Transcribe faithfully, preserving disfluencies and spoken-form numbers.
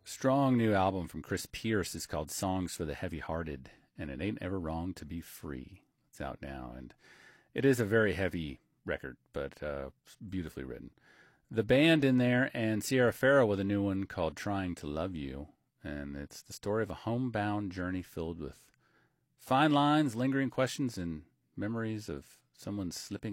Strong new album from Chris Pierce is called Songs for the Heavy-Hearted, and it ain't ever wrong to be free. It's out now, and it is a very heavy record, but uh, beautifully written. The band in there, and Sierra Farrow with a new one called Trying to Love You, and it's the story of a homebound journey filled with fine lines, lingering questions, and memories of someone slipping